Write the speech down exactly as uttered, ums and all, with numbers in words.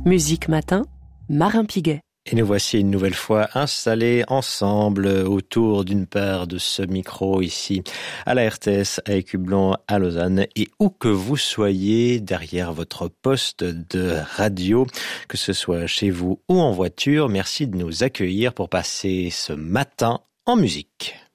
Musique Matin, Marin Piguet. Et nous voici une nouvelle fois installés ensemble autour d'une paire de ce micro ici à la R T S à Écublens à Lausanne, et où que vous soyez derrière votre poste de radio, que ce soit chez vous ou en voiture, merci de nous accueillir pour passer ce matin en musique.